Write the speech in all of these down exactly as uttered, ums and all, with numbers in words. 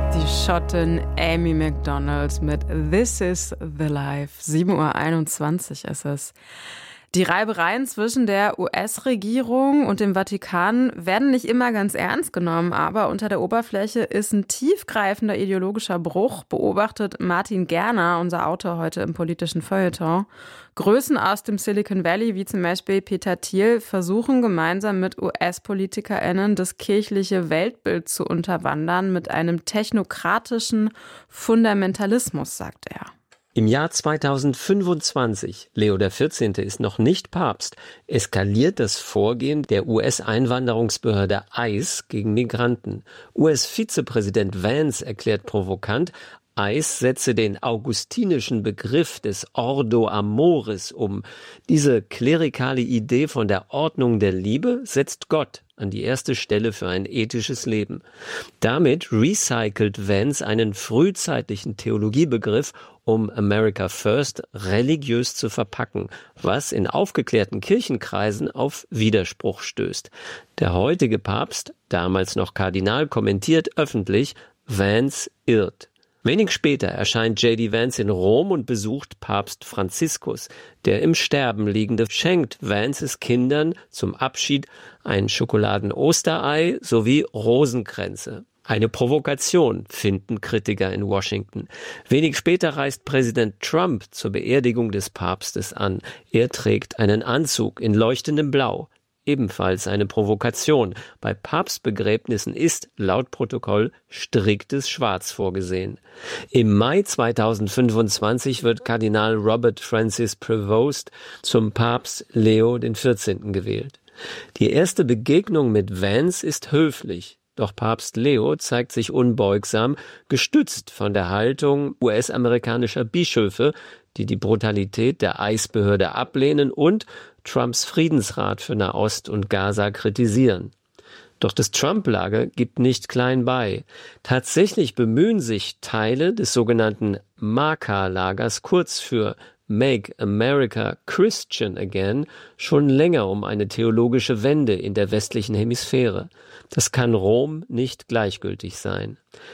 Die Schottin Amy Macdonald mit This is the Life. sieben Uhr einundzwanzig ist es. Die Reibereien zwischen der U S-Regierung und dem Vatikan werden nicht immer ganz ernst genommen, aber unter der Oberfläche ist ein tiefgreifender ideologischer Bruch, beobachtet Martin Gerner, unser Autor heute im politischen Feuilleton. Größen aus dem Silicon Valley, wie zum Beispiel Peter Thiel, versuchen gemeinsam mit U S-PolitikerInnen das kirchliche Weltbild zu unterwandern mit einem technokratischen Fundamentalismus, sagt er. Im Jahr zweitausendfünfundzwanzig, Leo der vierzehnte ist noch nicht Papst, eskaliert das Vorgehen der U S-Einwanderungsbehörde I C E gegen Migranten. U S-Vizepräsident Vance erklärt provokant, I C E setze den augustinischen Begriff des Ordo Amoris um. Diese klerikale Idee von der Ordnung der Liebe setzt Gott an die erste Stelle für ein ethisches Leben. Damit recycelt Vance einen frühzeitlichen Theologiebegriff, um America First religiös zu verpacken, was in aufgeklärten Kirchenkreisen auf Widerspruch stößt. Der heutige Papst, damals noch Kardinal, kommentiert öffentlich, Vance irrt. Wenig später erscheint J D Vance in Rom und besucht Papst Franziskus. Der im Sterben liegende schenkt Vances Kindern zum Abschied ein Schokoladen-Osterei sowie Rosenkränze. Eine Provokation, finden Kritiker in Washington. Wenig später reist Präsident Trump zur Beerdigung des Papstes an. Er trägt einen Anzug in leuchtendem Blau. Ebenfalls eine Provokation. Bei Papstbegräbnissen ist, laut Protokoll, striktes Schwarz vorgesehen. Im Mai zweitausendfünfundzwanzig wird Kardinal Robert Francis Prevost zum Papst Leo der vierzehnte gewählt. Die erste Begegnung mit Vance ist höflich. Doch Papst Leo zeigt sich unbeugsam, gestützt von der Haltung U S-amerikanischer Bischöfe, die die Brutalität der I C E-Behörde ablehnen und Trumps Friedensrat für Nahost und Gaza kritisieren. Doch das Trump-Lager gibt nicht klein bei. Tatsächlich bemühen sich Teile des sogenannten M A C A-Lagers, kurz für Make America Christian Again, schon länger um eine theologische Wende in der westlichen Hemisphäre. Das kann Rom nicht gleichgültig sein.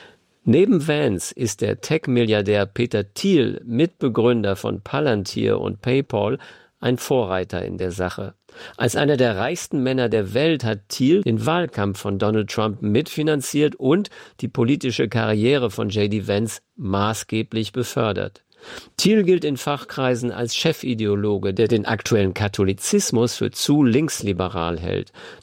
Neben Vance ist der Tech-Milliardär Peter Thiel, Mitbegründer von Palantir und PayPal, ein Vorreiter in der Sache. Als einer der reichsten Männer der Welt hat Thiel den Wahlkampf von Donald Trump mitfinanziert und die politische Karriere von J D Vance maßgeblich befördert. Thiel gilt in Fachkreisen als Chefideologe, der den aktuellen Katholizismus für zu linksliberal hält.